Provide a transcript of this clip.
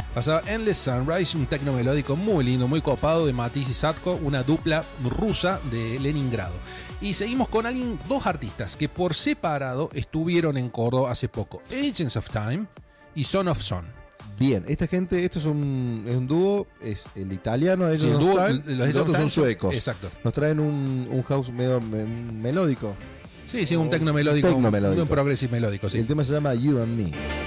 Pasaba Endless Sunrise, un tecno melódico muy lindo, muy copado de Matiz y Sadko, una dupla rusa de Leningrado. Y seguimos con dos artistas que por separado estuvieron en Córdoba hace poco: Agents of Time y Son of Son. Bien, esta gente, esto es un dúo, es el italiano, ellos Sí, el dúo, los otros son suecos. Exacto. Nos traen un house medio melódico. Sí, un tecno melódico, un progressive melódico. Sí. El tema se llama You and Me.